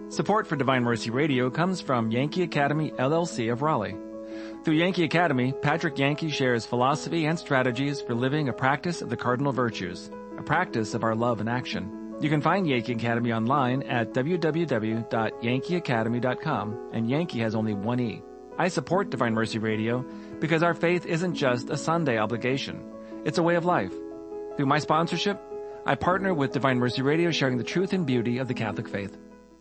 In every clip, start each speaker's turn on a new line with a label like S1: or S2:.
S1: Support for Divine Mercy Radio comes from Yankee Academy, LLC of Raleigh. Through Yankee Academy, Patrick Yankee shares philosophy and strategies for living a practice of the cardinal virtues, a practice of our love in action. You can find Yankee Academy online at www.yankeeacademy.com, and Yankee has only one E. I support Divine Mercy Radio because our faith isn't just a Sunday obligation. It's a way of life. Through my sponsorship, I partner with Divine Mercy Radio, sharing the truth and beauty of the Catholic faith.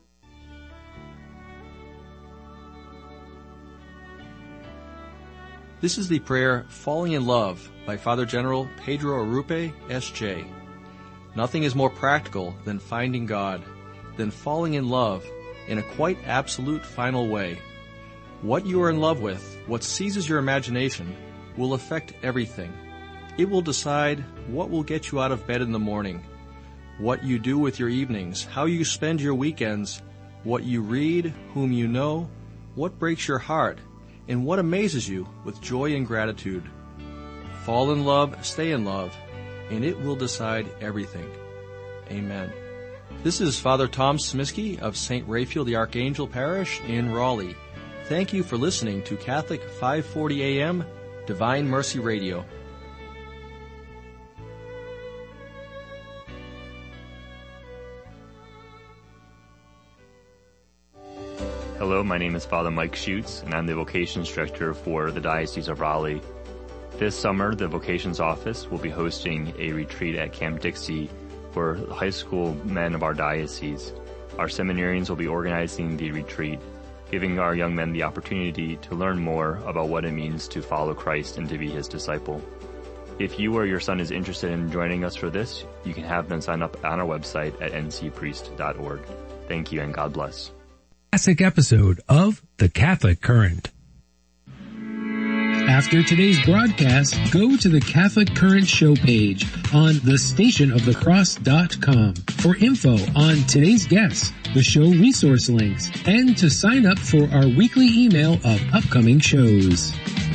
S2: This is the prayer Falling in Love by Father General Pedro Arrupe, S.J. Nothing is more practical than finding God, than falling in love in a quite absolute final way. What you are in love with, what seizes your imagination, will affect everything. It will decide what will get you out of bed in the morning, what you do with your evenings, how you spend your weekends, what you read, whom you know, what breaks your heart, and what amazes you with joy and gratitude. Fall in love, stay in love, and it will decide everything. Amen. This is Father Tom Smiskey of St. Raphael the Archangel Parish in Raleigh. Thank you for listening to Catholic 540 AM, Divine Mercy Radio.
S3: Hello, my name is Father Mike Schutz, and I'm the Vocations Director for the Diocese of Raleigh. This summer, the Vocations Office will be hosting a retreat at Camp Dixie for high school men of our diocese. Our seminarians will be organizing the retreat, giving our young men the opportunity to learn more about what it means to follow Christ and to be His disciple. If you or your son is interested in joining us for this, you can have them sign up on our website at ncpriest.org. Thank you and God bless.
S4: Classic episode of The Catholic Current. After today's broadcast, go to the Catholic Current show page on thestationofthecross.com for info on today's guests, the show resource links, and to sign up for our weekly email of upcoming shows.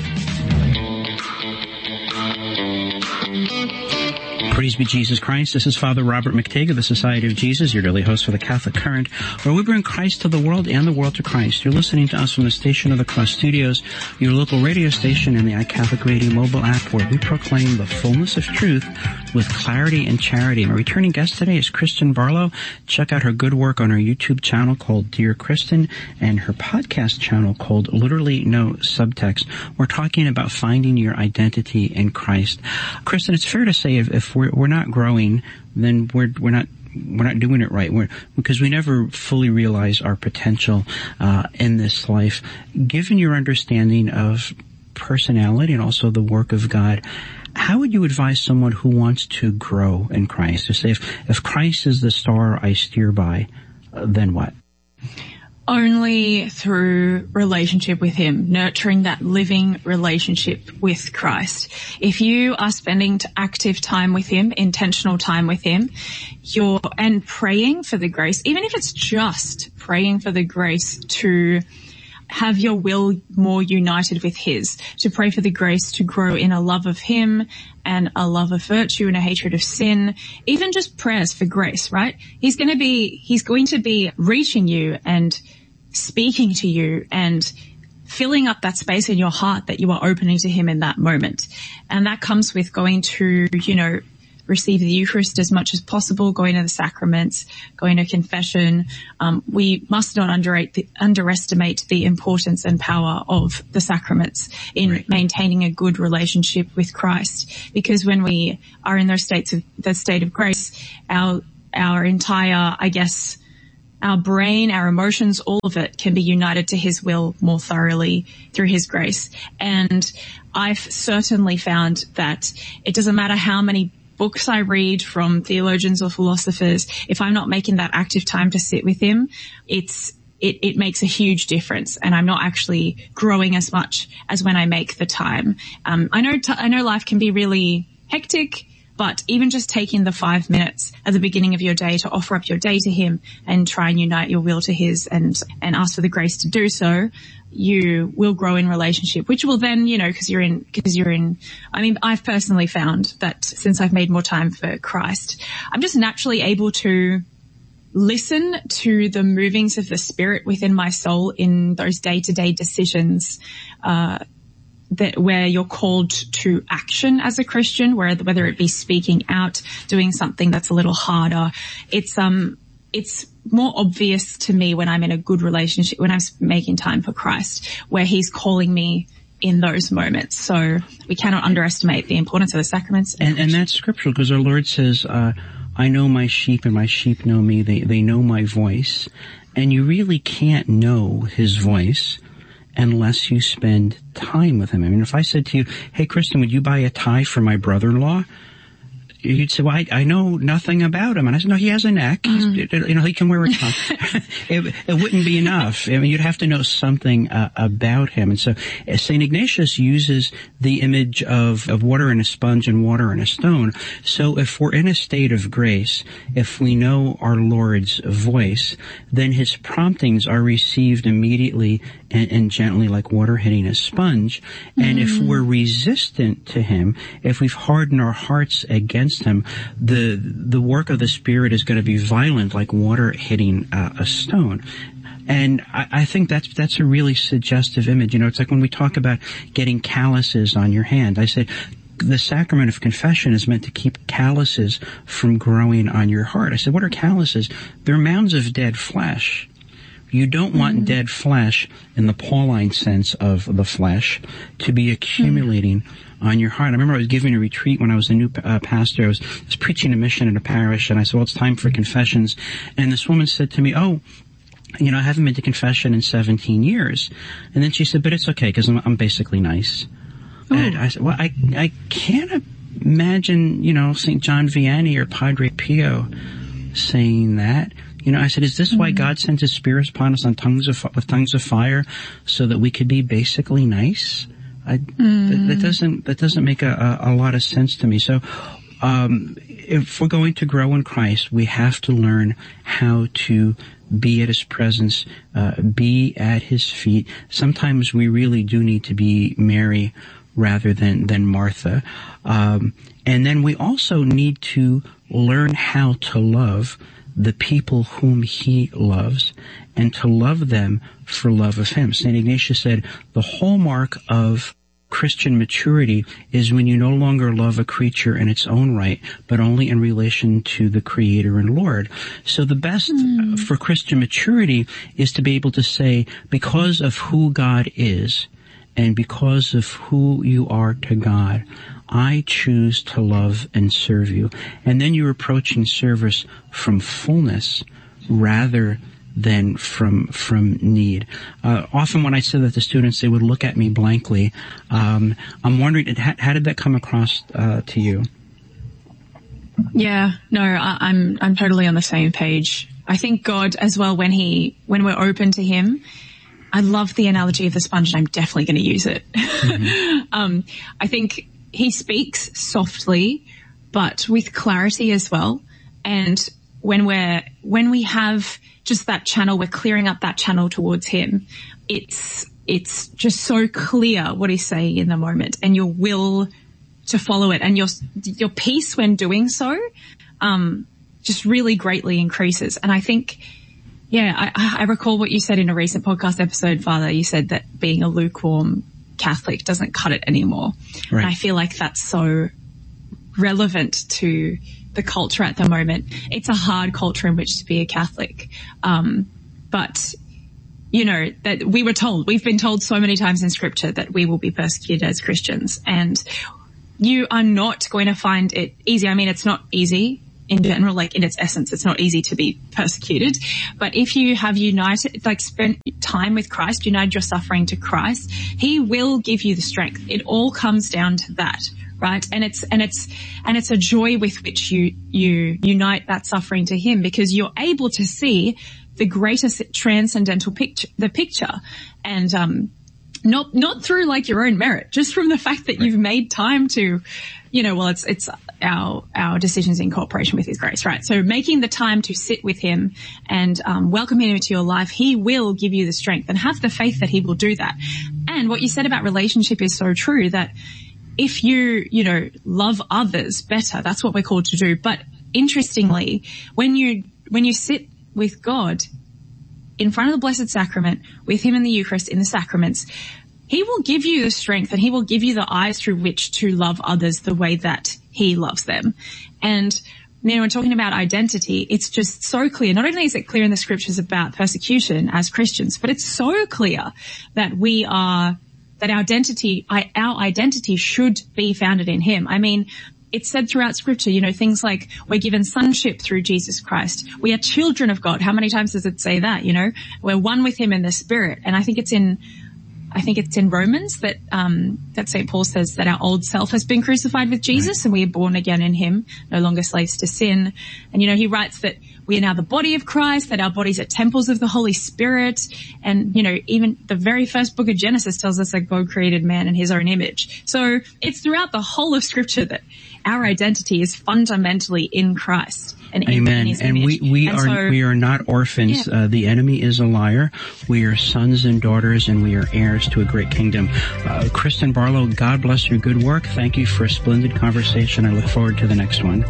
S5: Praise be Jesus Christ. This is Father Robert McTague of the Society of Jesus, your daily host for the Catholic Current, where we bring Christ to the world and the world to Christ. You're listening to us from the Station of the Cross Studios, your local radio station, and the iCatholic Radio mobile app, where we proclaim the fullness of truth with clarity and charity. My returning guest today is Kristen Barlow. Check out her good work on her YouTube channel called Dear Kristen and her podcast channel called Literally No Subtext. We're talking about finding your identity in Christ. Kristen, it's fair to say if we're not growing, then we're not doing it right. Because we never fully realize our potential in this life. Given your understanding of personality and also the work of God, how would you advise someone who wants to grow in Christ? To say, if Christ is the star I steer by, then what?
S6: Only through relationship with Him, nurturing that living relationship with Christ. If you are spending active time with Him, intentional time with Him, and praying for the grace, even if it's just praying for the grace to have your will more united with His, to pray for the grace to grow in a love of Him and a love of virtue and a hatred of sin, even just prayers for grace, right? He's going to be reaching you and speaking to you and filling up that space in your heart that you are opening to Him in that moment. And that comes with going to, receive the Eucharist as much as possible, going to the sacraments, going to confession. We must not underestimate the importance and power of the sacraments in maintaining a good relationship with Christ. Because when we are in the state of grace, our entire, our brain, our emotions, all of it can be united to His will more thoroughly through His grace. And I've certainly found that it doesn't matter how many books I read from theologians or philosophers, if I'm not making that active time to sit with Him, it makes a huge difference, and I'm not actually growing as much as when I make the time. I know life can be really hectic, but even just taking the 5 minutes at the beginning of your day to offer up your day to Him and try and unite your will to His and ask for the grace to do so, you will grow in relationship, which will then, I've personally found that since I've made more time for Christ, I'm just naturally able to listen to the movings of the Spirit within my soul in those day-to-day decisions, that where you're called to action as a Christian, whether it be speaking out, doing something that's a little harder. It's more obvious to me when I'm in a good relationship, when I'm making time for Christ, where he's calling me in those moments. So we cannot underestimate the importance of the sacraments.
S5: And that's scriptural, because our Lord says, I know my sheep and my sheep know me. They know my voice. And you really can't know his voice unless you spend time with him. I mean, if I said to you, hey, Kristen, would you buy a tie for my brother-in-law? You'd say, well, I know nothing about him. And I said, no, he has a neck. He can wear a tie. It wouldn't be enough. I mean, you'd have to know something about him. And so St. Ignatius uses the image of water in a sponge and water in a stone. So if we're in a state of grace, if we know our Lord's voice, then his promptings are received immediately and gently, like water hitting a sponge. And if we're resistant to him, if we've hardened our hearts against him, the work of the Spirit is going to be violent, like water hitting a stone. And I think that's a really suggestive image. It's like when we talk about getting calluses on your hand. I say the sacrament of confession is meant to keep calluses from growing on your heart. I said, what are calluses? They're mounds of dead flesh. You don't want dead flesh, in the Pauline sense of the flesh, to be accumulating on your heart. I remember I was giving a retreat when I was a new pastor. I was preaching a mission in a parish, and I said, well, it's time for confessions. And this woman said to me, I haven't been to confession in 17 years. And then she said, but it's okay, because I'm basically nice. Oh. And I said, well, I can't imagine, St. John Vianney or Padre Pio saying that. I said, is this why God sent his Spirit upon us on with tongues of fire, so that we could be basically nice? That doesn't make a lot of sense to me. So, if we're going to grow in Christ, we have to learn how to be at his presence, be at his feet. Sometimes we really do need to be Mary rather than Martha. And then we also need to learn how to love the people whom he loves, and to love them for love of him. St. Ignatius said, the hallmark of Christian maturity is when you no longer love a creature in its own right, but only in relation to the Creator and Lord. So the best for Christian maturity is to be able to say, because of who God is, and because of who you are to God, I choose to love and serve you. And then you're approaching service from fullness rather than from need. Often when I said that to students, they would look at me blankly. I'm wondering, how did that come across to you?
S6: Yeah, no, I'm totally on the same page. I think God as well, when we're open to him, I love the analogy of the sponge, and I'm definitely going to use it. I think he speaks softly, but with clarity as well. And when we have just that channel, we're clearing up that channel towards him. It's just so clear what he's saying in the moment, and your will to follow it, and your peace when doing so, just really greatly increases. And I think, I recall what you said in a recent podcast episode, Father. You said that being a lukewarm Catholic doesn't cut it anymore. Right. And I feel like that's so relevant to the culture at the moment. It's a hard culture in which to be a Catholic. But that we've been told so many times in scripture that we will be persecuted as Christians, and you are not going to find it easy. I mean, it's not easy in general, like in its essence, it's not easy to be persecuted. But if you have spent time with Christ, united your suffering to Christ, he will give you the strength. It all comes down to that, right? And it's a joy with which you unite that suffering to him, because you're able to see the greatest transcendental picture, and not through like your own merit, just from the fact that you've made time to, it's our decisions in cooperation with his grace, right? So making the time to sit with him and welcome him into your life, he will give you the strength, and have the faith that he will do that. And what you said about relationship is so true, that if you love others better, that's what we're called to do. But interestingly, when you sit with God in front of the Blessed Sacrament, with him in the Eucharist, in the sacraments, he will give you the strength and he will give you the eyes through which to love others the way that he loves them. And, you know, when talking about identity, it's just so clear. Not only is it clear in the scriptures about persecution as Christians, but it's so clear that our identity should be founded in him. I mean, it's said throughout scripture, you know, things like we're given sonship through Jesus Christ. We are children of God. How many times does it say that, you know? We're one with him in the Spirit. And I think it's in Romans that St. Paul says that our old self has been crucified with Jesus and we are born again in him, no longer slaves to sin. And, you know, he writes that we are now the body of Christ, that our bodies are temples of the Holy Spirit. And, you know, even the very first book of Genesis tells us that God created man in his own image. So it's throughout the whole of scripture that our identity is fundamentally in Christ. And
S5: amen. And we are not orphans.
S6: Yeah.
S5: The enemy is a liar. We are sons and daughters, and we are heirs to a great kingdom. Kristen Barlow, God bless your good work. Thank you for a splendid conversation. I look forward to the next one.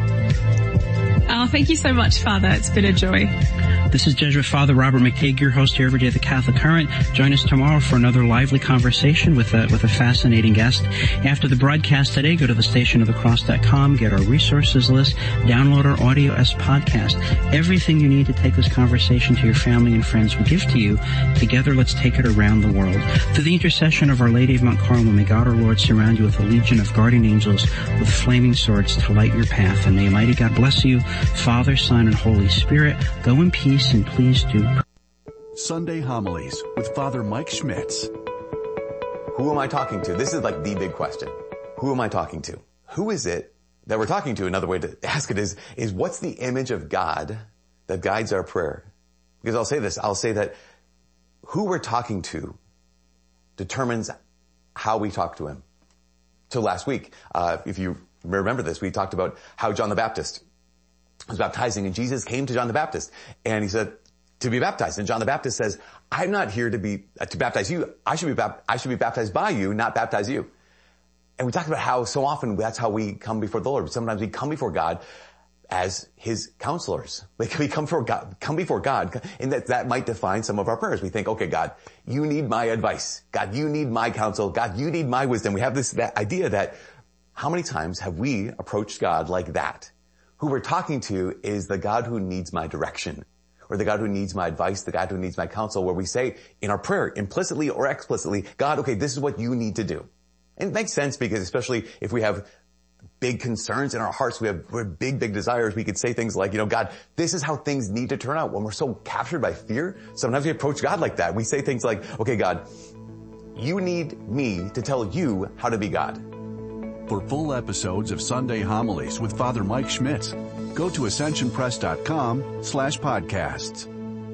S6: Oh, thank you so much, Father. It's been a joy.
S5: This is Jesuit Father Robert McTeigue, your host here every day at the Catholic Current. Join us tomorrow for another lively conversation with a fascinating guest. After the broadcast today, go to thestationofthecross.com, get our resources list, download our audio as podcast. Everything you need to take this conversation to your family and friends we give to you. Together, let's take it around the world. Through the intercession of Our Lady of Mount Carmel, may God our Lord surround you with a legion of guardian angels with flaming swords to light your path. And may Almighty God bless you, Father, Son, and Holy Spirit. Go in peace and please do.
S7: Sunday Homilies with Father Mike Schmitz.
S8: Who am I talking to? This is like the big question. Who am I talking to? Who is it that we're talking to? Another way to ask it is what's the image of God that guides our prayer? Because I'll say that who we're talking to determines how we talk to him. So last week, if you remember this, we talked about how John the Baptist was baptizing, and Jesus came to John the Baptist and he said to be baptized. And John the Baptist says, I'm not here to baptize you. I should be baptized by you, not baptize you. And we talked about how so often that's how we come before the Lord. Sometimes we come before God as his counselors. Like we come before God, and that might define some of our prayers. We think, okay, God, you need my advice. God, you need my counsel. God, you need my wisdom. We have that idea that how many times have we approached God like that? Who we're talking to is the God who needs my direction, or the God who needs my advice, the God who needs my counsel, where we say in our prayer, implicitly or explicitly, God, okay, this is what you need to do. And it makes sense because especially if we have big concerns in our hearts, we have big desires, we could say things like, God, this is how things need to turn out. When we're so captured by fear, sometimes we approach God like that. We say things like, okay, God, you need me to tell you how to be God.
S7: For full episodes of Sunday Homilies with Father Mike Schmitz, go to ascensionpress.com/podcasts.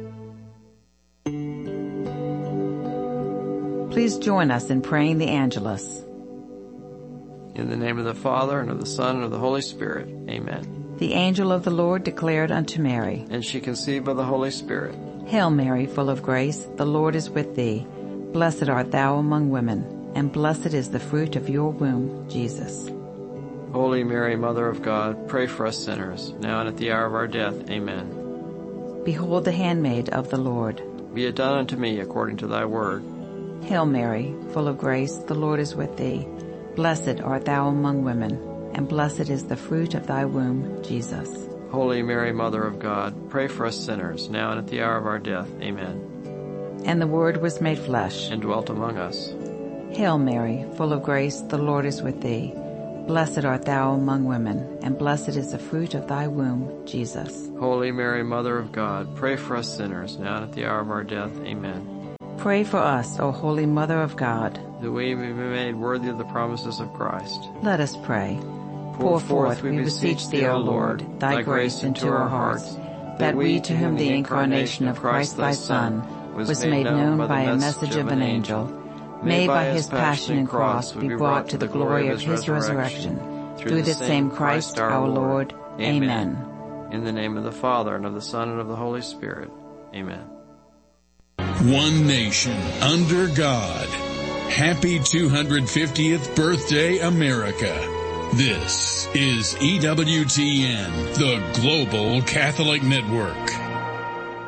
S9: Please join us in praying the Angelus.
S10: In the name of the Father, and of the Son, and of the Holy Spirit. Amen.
S9: The angel of the Lord declared unto Mary,
S10: and she conceived by the Holy Spirit.
S9: Hail Mary, full of grace, the Lord is with thee. Blessed art thou among women, and blessed is the fruit of your womb, Jesus.
S10: Holy Mary, Mother of God, pray for us sinners, now and at the hour of our death. Amen.
S9: Behold the handmaid of the Lord.
S10: Be it done unto me according to thy word.
S9: Hail Mary, full of grace, the Lord is with thee. Blessed art thou among women, and blessed is the fruit of thy womb, Jesus.
S10: Holy Mary, Mother of God, pray for us sinners, now and at the hour of our death. Amen.
S9: And the Word was made flesh,
S10: and dwelt among us.
S9: Hail Mary, full of grace, the Lord is with thee. Blessed art thou among women, and blessed is the fruit of thy womb, Jesus.
S10: Holy Mary, Mother of God, pray for us sinners, now and at the hour of our death. Amen.
S9: Pray for us, O Holy Mother of God,
S10: that we may be made worthy of the promises of Christ.
S9: Let us pray. Pour forth, we beseech thee, O Lord, thy grace into our hearts, that we, to whom the incarnation of Christ thy Son was made known by a message of an angel, may by his passion and cross be brought to the glory of his resurrection, through the same Christ our Lord. Amen.
S10: In the name of the Father, and of the Son, and of the Holy Spirit. Amen.
S11: One nation, under God. Happy 250th birthday, America. This is EWTN, the Global Catholic Network.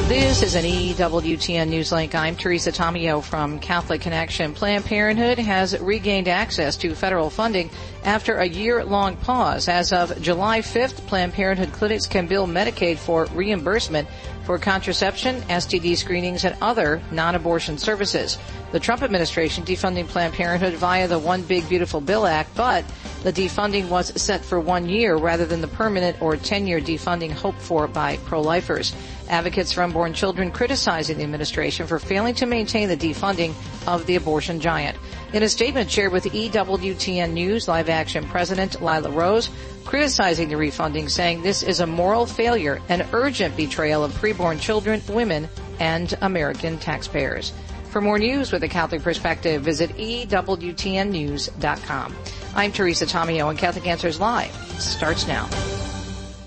S12: This is an EWTN Newslink. I'm Teresa Tomeo from Catholic Connection. Planned Parenthood has regained access to federal funding after a year-long pause. As of July 5th, Planned Parenthood clinics can bill Medicaid for reimbursement for contraception, STD screenings, and other non-abortion services. The Trump administration defunding Planned Parenthood via the One Big Beautiful Bill Act, but the defunding was set for 1 year rather than the permanent or 10-year defunding hoped for by pro-lifers. Advocates for unborn children criticizing the administration for failing to maintain the defunding of the abortion giant. In a statement shared with EWTN News, Live Action President Lila Rose criticizing the refunding, saying this is a moral failure, an urgent betrayal of preborn children, women, and American taxpayers. For more news with a Catholic perspective, visit EWTNnews.com. I'm Teresa Tomeo, and Catholic Answers Live starts now.